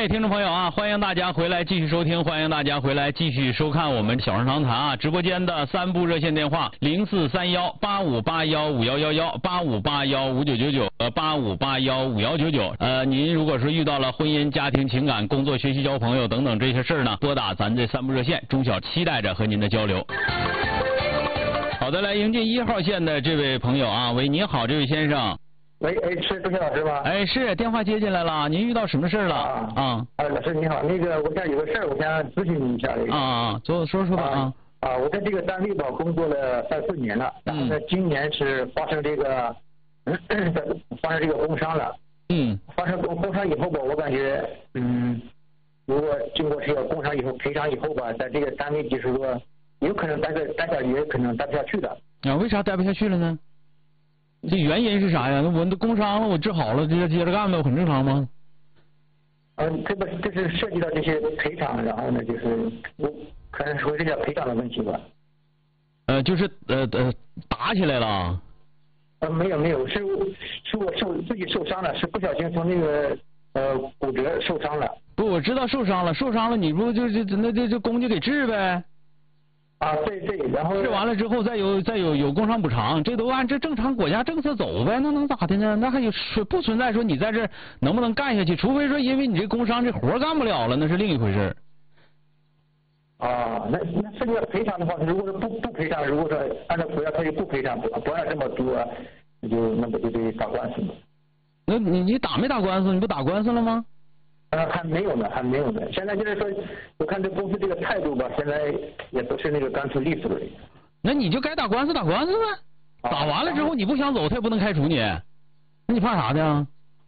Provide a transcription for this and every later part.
位听众朋友啊，欢迎大家回来继续收听，欢迎大家回来继续收看我们小声长谈啊，直播间的3部热线电话0431858151118581599985815199您如果是遇到了婚姻、家庭、情感、工作、学习、交朋友等等这些事儿呢，拨打咱这3部热线，钟晓期待着和您的交流。好的，来迎接1号线的这位朋友啊，喂，你好，这位先生。 喂，是钟晓老师吗？ 哎，是，电话接进来了，您遇到什么事儿了？ 老师你好，那个我想有个事儿，我想咨询你一下。 说吧我在这个单位吧工作了3、4年了，然后呢，今年是发生这个工伤了。发生工伤以后吧，我感觉如果经过这个工伤以后赔偿以后吧，在这个单位就是说有可能待下去，也可能待不下去的。 为啥待不下去了呢？这原因是啥呀？我这工伤了，我治好了，接着干呗，我很正常吗？ 这是涉及到这些赔偿，然后呢，就是可能说这叫赔偿的问题吧。 就是打起来了。 没有，是我自己受伤了，是不小心从那个骨折受伤了。 不，我知道受伤了，你不就公家给治呗？ 对，然后治完了之后再有工伤补偿，这都按这正常国家政策走呗，那能咋的呢？那还有不存在说你在这能不能干下去，除非说因为你这工伤这活干不了了，那是另一回事。 那这个赔偿的话，如果是不赔偿，如果说按照国家他就不赔偿，不按这么多，那不就得打官司吗？ 那你打没打官司？你不打官司了吗？ 还没有呢。现在就是说，我看这公司这个态度吧，现在也不是那个干脆利索的。 那你就该打官司呗，打完了之后你不想走，他也不能开除你，那你怕啥呢？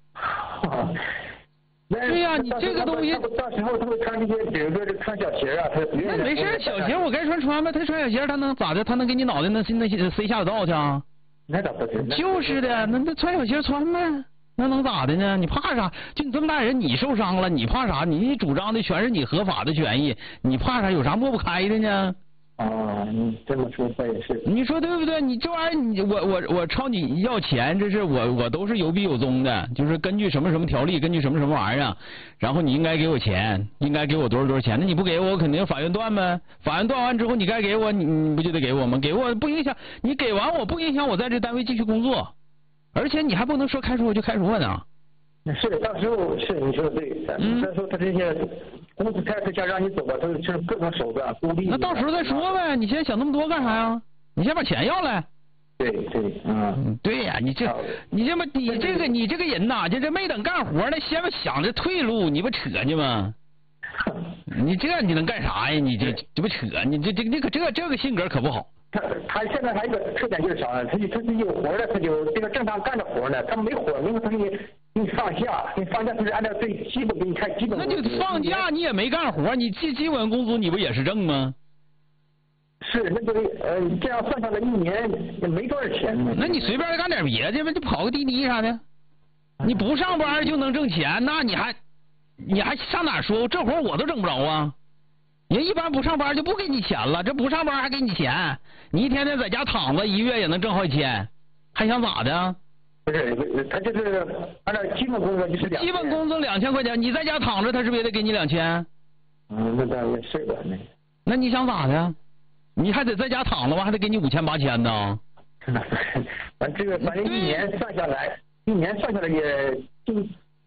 对呀，你这个东西到时候他会穿这些，比如说这穿小鞋啊，他那没事，小鞋我该穿呗，他穿小鞋他能咋的？他能给你脑袋那塞下水道去啊？ 那咋不行？ 就是的，那穿小鞋穿呗。那能咋的呢？你怕啥？就你这么大人，你受伤了，你怕啥？你主张的全是你合法的权益，你怕啥？有啥抹不开的呢？ 你这么说倒也是。 你说对不对？你这玩意儿，我朝你要钱，这是我都是有笔有踪的，就是根据什么条例，根据什么玩意儿，然后你应该给我钱，应该给我多少钱？那你不给我肯定法院断呗。法院断完之后，你该给我，你不就得给我吗？给我不影响，你给完我不影响我在这单位继续工作。而且你还不能说开除我就开除我呢。 是的，到时候是你说的对。再说他这些公司开除下让你走吧，都是各种手段孤立。 那到时候再说呗，你现在想那么多干啥呀？你先把钱要来。 对， 对呀，你这个人呐，这没等干活呢，先想着退路，你不扯呢吗？你能干啥呀？你这不扯？你这个性格可不好。 他现在还有一个特点就是啥呢？他是有活的，他就这个正常干着活呢。他没活，因为他给你放假，他是按照最基本给你开基本。 那就放假你也没干活，你基本工资你不也是挣吗？ 是，那就这样算下来1年也没多少钱呢。 那你随便干点别的呗，就跑个滴滴啥的。你不上班就能挣钱，那你还上哪说？这活我都整不着啊。人一般不上班就不给你钱了，这不上班还给你钱，你一天天在家躺着，1月也能挣好几千，还想咋的？ 不是，他就是按照基本工资就是2000。 基本工资2000块钱，你在家躺着，他是不是也得给你2000？ 那倒也是吧。 那你想咋的？你还得在家躺着吧，还得给你5000、8000呢？ 反正1年算下来也就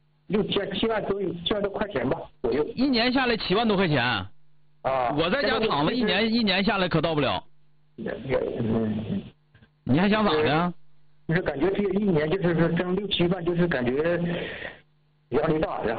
7万多块钱吧左右。 1年下来7万多块钱。我在家躺着一年下来可到不了。你还想咋的？ 就是感觉这1年就是说挣6、7万，就是感觉压力大，然后。